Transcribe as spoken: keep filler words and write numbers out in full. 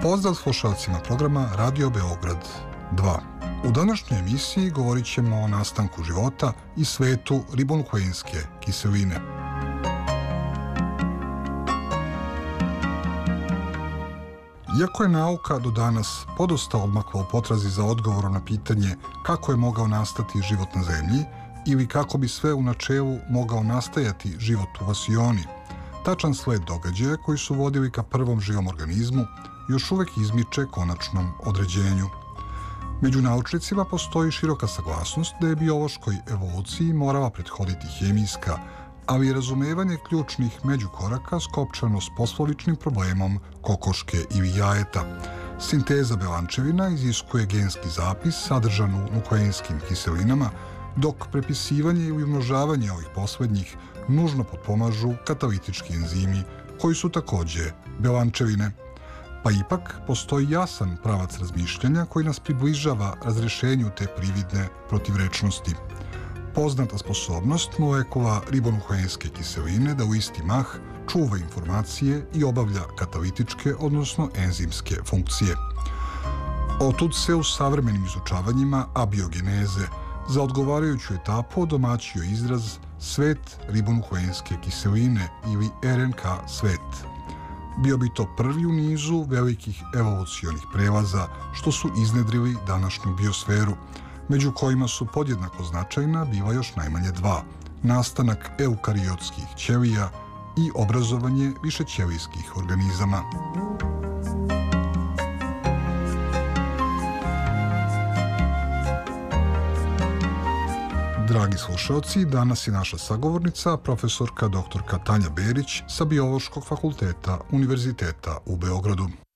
Pozdrav slušalcima programa Radio Beograd dva. U današnjoj emisiji govorit ćemo o nastanku života i svetu ribonukleinske kiseline. Iako je nauka do danas podosta odmakla u potrazi za odgovorom na pitanje kako je mogao nastati život na Zemlji ili kako bi sve u načelu mogao nastajati život u vasioni, tačan sled događaja koji su vodili ka prvom živom organizmu još uvek izmiče konačnom određenju. Među naučnicima postoji široka saglasnost da je biološkoj evoluciji morala prethoditi hemijska, ali i razumevanje ključnih međukoraka skopčano s poslovičnim problemom kokoške ili jajeta. Sinteza belančevina iziskuje genski zapis sadržan u nukleinskim kiselinama, dok prepisivanje ili umnožavanje ovih poslednjih nužno potpomažu katalitički enzimi, koji su takođe belančevine. Pa ipak postoji jasan pravac razmišljanja koji nas približava razrešenju te prividne protivrečnosti. Poznata sposobnost molekula ribonukleinske kiseline da u isti mah čuva informacije i obavlja katalitičke, odnosno enzimske funkcije. Otud se u savremenim izučavanjima abiogeneze za odgovarajuću etapu odomaćio izraz svet ribonukleinske kiseline ili R N K svet. Bio bi to prvi u nizu velikih evolucionih prelaza što su iznedrili današnju biosferu, među kojima su podjednako značajna bila još najmanje dva: nastanak eukariotskih ćelija i obrazovanje višećelijskih organizama. Dragi slušalci, danas je naša sagovornica profesorka doktorka Tanja Berić sa Biološkog fakulteta Univerziteta u Beogradu.